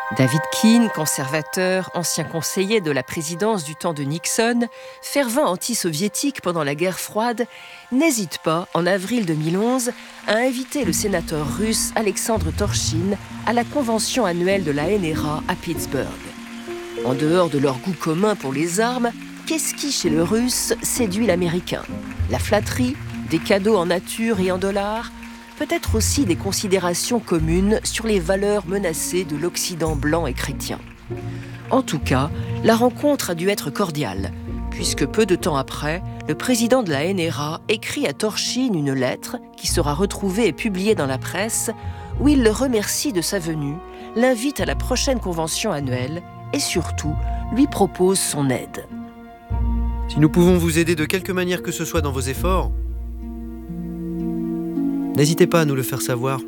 David Keane, conservateur, ancien conseiller de la présidence du temps de Nixon, fervent anti-soviétique pendant la guerre froide, n'hésite pas, en avril 2011, à inviter le sénateur russe Alexandre Torshin à la convention annuelle de la NRA à Pittsburgh. En dehors de leur goût commun pour les armes, qu'est-ce qui, chez le Russe, séduit l'Américain ? La flatterie, des cadeaux en nature et en dollars ? Peut-être aussi des considérations communes sur les valeurs menacées de l'Occident blanc et chrétien. En tout cas, la rencontre a dû être cordiale, puisque peu de temps après, le président de la NRA écrit à Torshin une lettre qui sera retrouvée et publiée dans la presse, où il le remercie de sa venue, l'invite à la prochaine convention annuelle et surtout lui propose son aide. Si nous pouvons vous aider de quelque manière que ce soit dans vos efforts, n'hésitez pas à nous le faire savoir.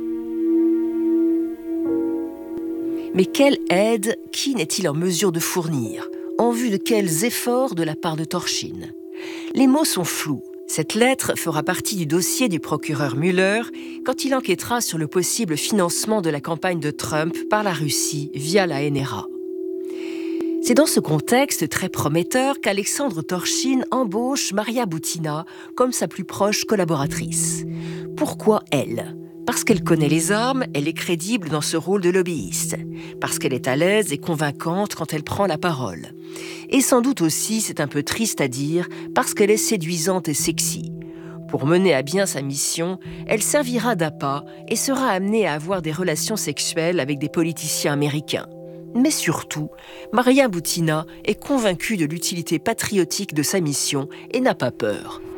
Mais quelle aide Keane est-il en mesure de fournir ? En vue de quels efforts de la part de Torshin ? Les mots sont flous. Cette lettre fera partie du dossier du procureur Mueller quand il enquêtera sur le possible financement de la campagne de Trump par la Russie via la NRA. C'est dans ce contexte très prometteur qu'Alexandre Torshin embauche Maria Butina comme sa plus proche collaboratrice. Pourquoi elle ? Parce qu'elle connaît les armes, elle est crédible dans ce rôle de lobbyiste. Parce qu'elle est à l'aise et convaincante quand elle prend la parole. Et sans doute aussi, c'est un peu triste à dire, parce qu'elle est séduisante et sexy. Pour mener à bien sa mission, elle servira d'appât et sera amenée à avoir des relations sexuelles avec des politiciens américains. Mais surtout, Maria Butina est convaincue de l'utilité patriotique de sa mission et n'a pas peur.